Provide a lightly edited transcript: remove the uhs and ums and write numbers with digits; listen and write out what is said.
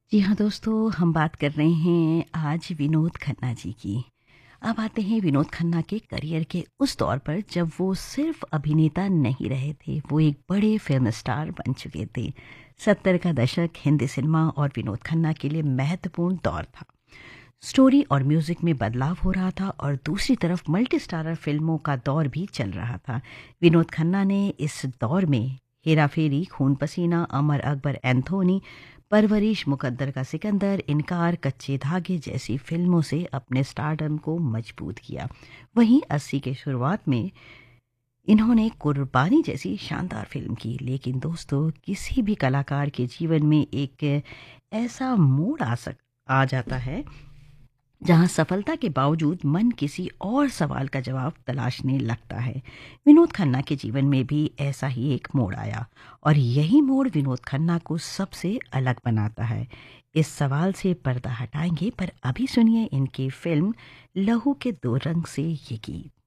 जी हाँ दोस्तों, हम बात कर रहे हैं आज विनोद खन्ना जी की। अब आते हैं विनोद खन्ना के करियर के उस दौर पर जब वो सिर्फ अभिनेता नहीं रहे थे, वो एक बड़े फिल्म स्टार बन चुके थे। 70 का दशक हिंदी सिनेमा और विनोद खन्ना के लिए महत्वपूर्ण दौर था। स्टोरी और म्यूजिक में बदलाव हो रहा था और दूसरी तरफ मल्टी स्टारर फिल्मों का दौर भी चल रहा था। विनोद खन्ना ने इस दौर में हेरा फेरी, खून पसीना, अमर अकबर एंथोनी, परवरिश, मुकद्दर का सिकंदर, इनकार, कच्चे धागे जैसी फिल्मों से अपने स्टारडम को मजबूत किया। वहीं 80 के शुरुआत में इन्होंने कुर्बानी जैसी शानदार फिल्म की। लेकिन दोस्तों, किसी भी कलाकार के जीवन में एक ऐसा मोड़ आ जाता है जहां सफलता के बावजूद मन किसी और सवाल का जवाब तलाशने लगता है। विनोद खन्ना के जीवन में भी ऐसा ही एक मोड़ आया और यही मोड़ विनोद खन्ना को सबसे अलग बनाता है। इस सवाल से पर्दा हटाएंगे, पर अभी सुनिए इनकी फिल्म लहू के दो रंग से ये गीत।